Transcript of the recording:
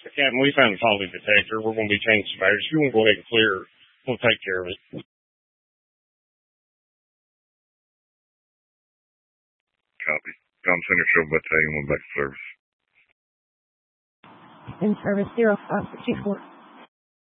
Captain, we found a faulty detector. We're going to be changing some batteries. If you want to go ahead and clear, we'll take care of it. Copy. Com Center Show Battalion 1 back to service. In service 0564.